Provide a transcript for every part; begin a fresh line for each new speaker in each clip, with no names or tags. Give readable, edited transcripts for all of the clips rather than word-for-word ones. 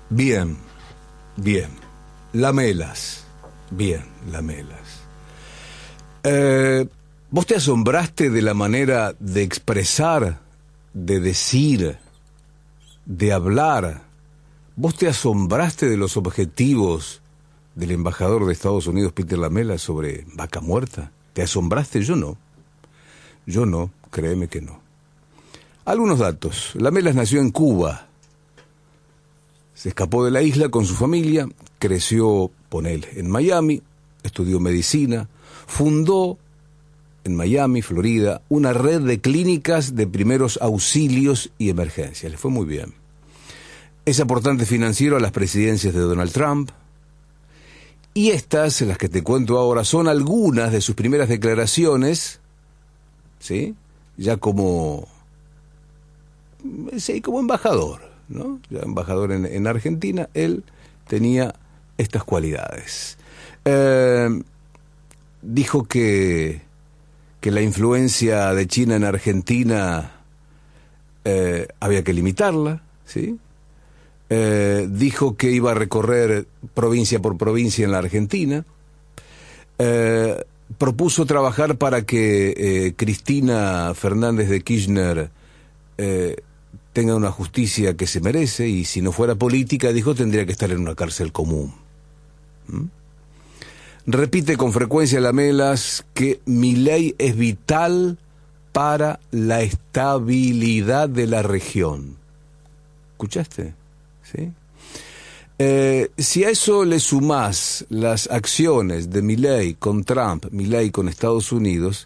Bien, bien. Lamelas. Bien, Lamelas. ¿Vos te asombraste de la manera de expresar, de decir, de hablar? ¿Vos te asombraste de los objetivos del embajador de Estados Unidos, Peter Lamelas, sobre Vaca Muerta? ¿Te asombraste? Yo no. Yo no, créeme que no. Algunos datos. Lamelas nació en Cuba. Se escapó de la isla con su familia, creció, ponele, en Miami, estudió medicina, fundó en Miami, Florida, una red de clínicas de primeros auxilios y emergencias. Le fue muy bien. Es aportante financiero a las presidencias de Donald Trump. Y estas, las que te cuento ahora, son algunas de sus primeras declaraciones, ¿sí? Ya como embajador, ¿no? Ya embajador en Argentina, él tenía estas cualidades. Dijo que la influencia de China en Argentina había que limitarla, ¿sí? Dijo que iba a recorrer provincia por provincia en la Argentina. Propuso trabajar para que Cristina Fernández de Kirchner tenga una justicia que se merece, y si no fuera política, dijo, tendría que estar en una cárcel común. Repite con frecuencia Lamelas que Milei es vital para la estabilidad de la región. ¿Escuchaste? ¿Sí? Si a eso le sumás las acciones de Milei con Trump, Milei con Estados Unidos,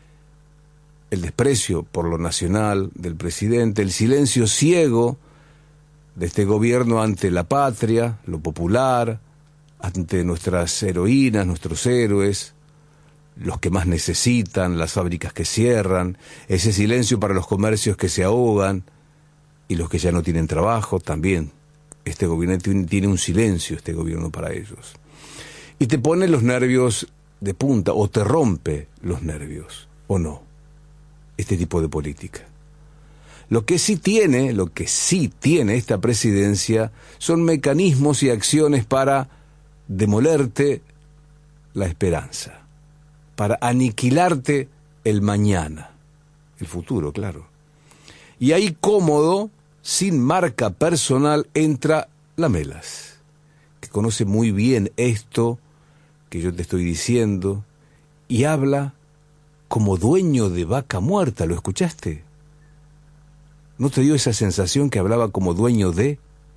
el desprecio por lo nacional del presidente, el silencio ciego de este gobierno ante la patria, lo popular, ante nuestras heroínas, nuestros héroes, los que más necesitan, las fábricas que cierran, ese silencio para los comercios que se ahogan y los que ya no tienen trabajo también. Este gobierno tiene un silencio, este gobierno, para ellos. Y te pone los nervios de punta, o te rompe los nervios, o no, este tipo de política. Lo que sí tiene esta presidencia son mecanismos y acciones para demolerte la esperanza, para aniquilarte el mañana, el futuro, claro. Y ahí, cómodo, sin marca personal, entra Lamelas, que conoce muy bien esto que yo te estoy diciendo, y habla como dueño de Vaca Muerta. ¿Lo escuchaste? ¿No te dio esa sensación que hablaba como dueño de?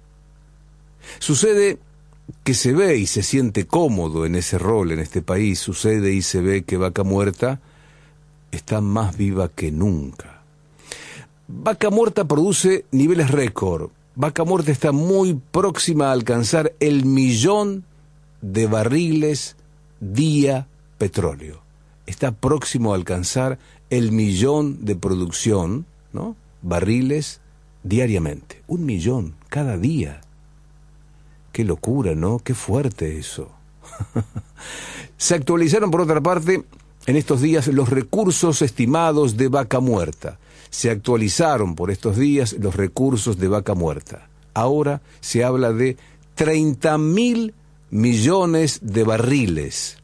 Sucede que se ve y se siente cómodo en ese rol en este país. Sucede y se ve que Vaca Muerta está más viva que nunca. Vaca Muerta produce niveles récord. Vaca Muerta está muy próxima a alcanzar el 1.000.000 de barriles día petróleo. Está próximo a alcanzar el 1.000.000 de producción, ¿no? Barriles diariamente. 1.000.000 cada día. Qué locura, ¿no? Qué fuerte eso. Se actualizaron, por otra parte, en estos días los recursos estimados de Vaca Muerta. Se actualizaron por estos días los recursos de Vaca Muerta. Ahora se habla de 30.000 millones de barriles.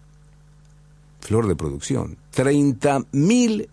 Flor de producción. 30.000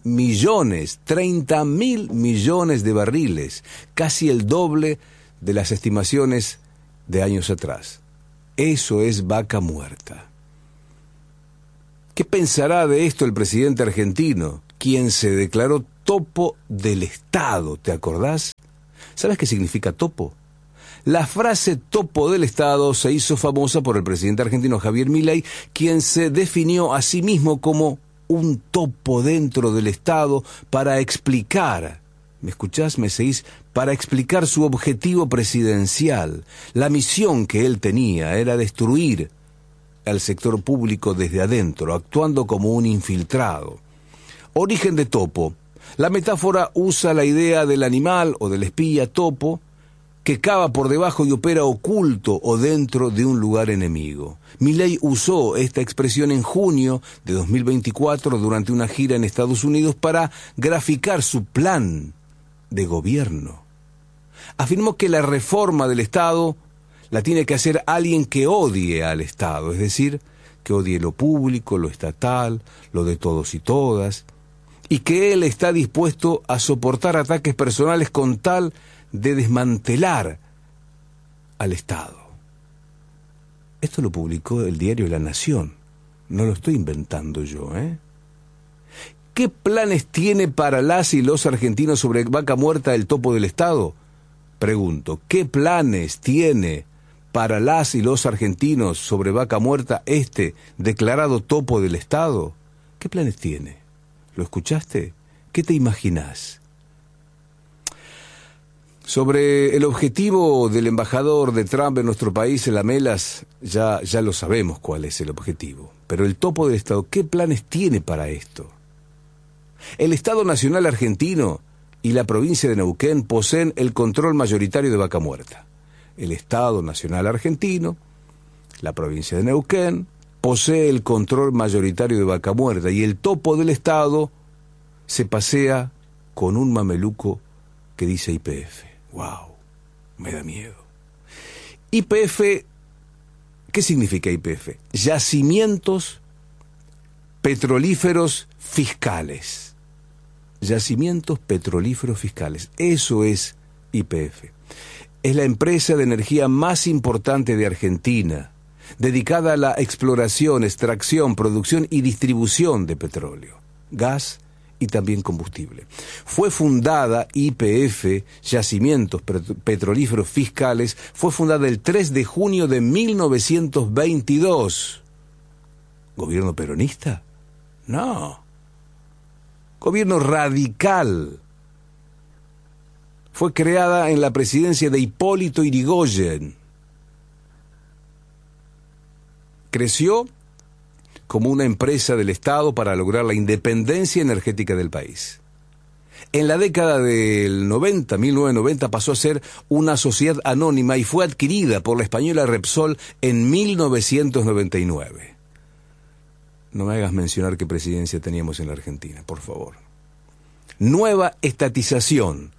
millones de barriles. Casi el doble de las estimaciones de años atrás. Eso es Vaca Muerta. ¿Qué pensará de esto el presidente argentino, quien se declaró topo del Estado? ¿Te acordás? ¿Sabes qué significa topo? La frase topo del Estado se hizo famosa por el presidente argentino Javier Milei, quien se definió a sí mismo como un topo dentro del Estado para explicar, ¿me escuchás? ¿Me seguís? Para explicar su objetivo presidencial. La misión que él tenía era destruir al sector público desde adentro, actuando como un infiltrado. Origen de topo. La metáfora usa la idea del animal o del espía topo que cava por debajo y opera oculto o dentro de un lugar enemigo. Milei usó esta expresión en junio de 2024 durante una gira en Estados Unidos para graficar su plan de gobierno. Afirmó que la reforma del Estado la tiene que hacer alguien que odie al Estado, es decir, que odie lo público, lo estatal, lo de todos y todas, y que él está dispuesto a soportar ataques personales con tal de desmantelar al Estado. Esto lo publicó el diario La Nación, no lo estoy inventando yo, ¿eh? ¿Qué planes tiene para las y los argentinos sobre Vaca Muerta el topo del Estado? Pregunto, ¿qué planes tiene para las y los argentinos sobre Vaca Muerta este declarado topo del Estado? ¿Qué planes tiene? ¿Lo escuchaste? ¿Qué te imaginás? Sobre el objetivo del embajador de Trump en nuestro país, en Lamelas, ya lo sabemos cuál es el objetivo. Pero el topo del Estado, ¿qué planes tiene para esto? El Estado Nacional Argentino y la provincia de Neuquén poseen el control mayoritario de Vaca Muerta. El Estado Nacional Argentino, la provincia de Neuquén, posee el control mayoritario de Vaca Muerta y el topo del Estado se pasea con un mameluco que dice YPF. ¡Wow! Me da miedo. YPF, ¿qué significa YPF? Yacimientos petrolíferos fiscales. Yacimientos petrolíferos fiscales. Eso es YPF. Es la empresa de energía más importante de Argentina, dedicada a la exploración, extracción, producción y distribución de petróleo, gas y también combustible. Fue fundada YPF, Yacimientos Petrolíferos Fiscales, fue fundada el 3 de junio de 1922. ¿Gobierno peronista? No. Gobierno radical. Fue creada en la presidencia de Hipólito Yrigoyen. Creció como una empresa del Estado para lograr la independencia energética del país. En la década del 1990, pasó a ser una sociedad anónima y fue adquirida por la española Repsol en 1999. No me hagas mencionar qué presidencia teníamos en la Argentina, por favor. Nueva estatización.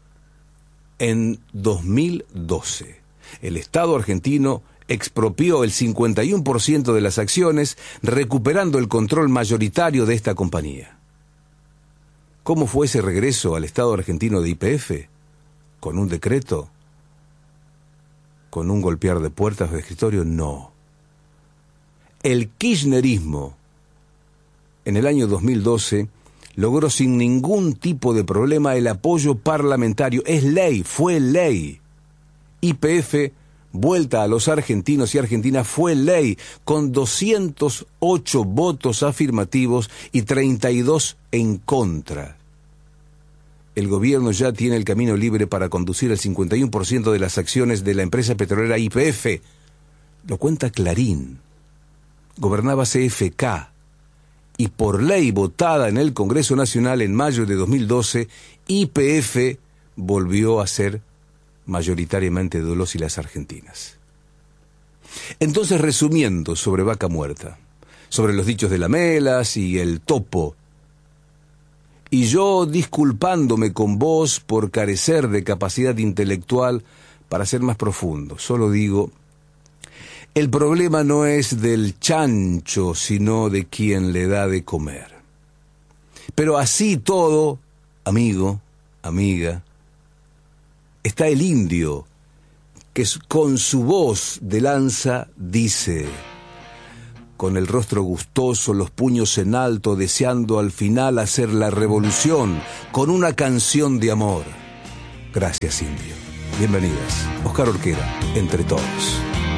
En 2012, el Estado argentino expropió el 51% de las acciones, recuperando el control mayoritario de esta compañía. ¿Cómo fue ese regreso al Estado argentino de YPF? ¿Con un decreto? ¿Con un golpear de puertas de escritorio? No. El kirchnerismo, en el año 2012, logró sin ningún tipo de problema el apoyo parlamentario. Es ley, fue ley. YPF, vuelta a los argentinos y argentinas, fue ley con 208 votos afirmativos y 32 en contra. El gobierno ya tiene el camino libre para conducir el 51% de las acciones de la empresa petrolera YPF. Lo cuenta Clarín. Gobernaba CFK. Y por ley votada en el Congreso Nacional en mayo de 2012, YPF volvió a ser mayoritariamente de los y las argentinas. Entonces, resumiendo sobre Vaca Muerta, sobre los dichos de Lamelas y el topo, y yo disculpándome con vos por carecer de capacidad intelectual para ser más profundo, solo digo, el problema no es del chancho, sino de quien le da de comer. Pero así todo, amigo, amiga, está el indio que con su voz de lanza dice, con el rostro gustoso, los puños en alto, deseando al final hacer la revolución con una canción de amor. Gracias, indio. Bienvenidas. Oscar Orquera, Entre Todos.